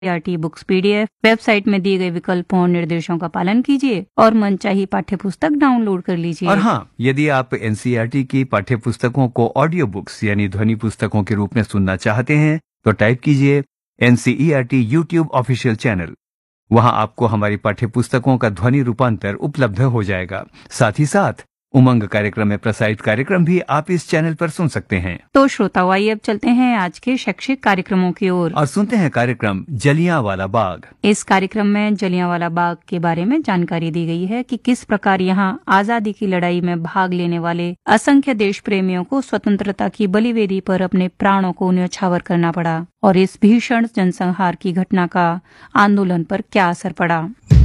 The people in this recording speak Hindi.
एनसीईआरटी बुक्स पीडीएफ वेबसाइट में दिए गए विकल्पों और निर्देशों का पालन कीजिए और मनचाही पाठ्य पुस्तक डाउनलोड कर लीजिए। और हाँ, यदि आप एनसीईआरटी की पाठ्य पुस्तकों को ऑडियो बुक्स यानी ध्वनि पुस्तकों के रूप में सुनना चाहते हैं तो टाइप कीजिए एनसीईआरटी यूट्यूब ऑफिशियल चैनल। वहां आपको हमारी पाठ्य पुस्तकों का ध्वनि रूपांतर उपलब्ध हो जाएगा। साथ ही साथ उमंग कार्यक्रम में प्रसारित कार्यक्रम भी आप इस चैनल पर सुन सकते हैं। तो श्रोताओं, आइए अब चलते हैं आज के शैक्षिक कार्यक्रमों की ओर और सुनते हैं कार्यक्रम जलियांवाला बाग। इस कार्यक्रम में जलियांवाला बाग के बारे में जानकारी दी गई है कि किस प्रकार यहाँ आजादी की लड़ाई में भाग लेने वाले असंख्य देश प्रेमियों को स्वतंत्रता की बलिवेदी पर अपने प्राणों को न्यौछावर करना पड़ा और इस भीषण जनसंहार की घटना का आंदोलन पर क्या असर पड़ा।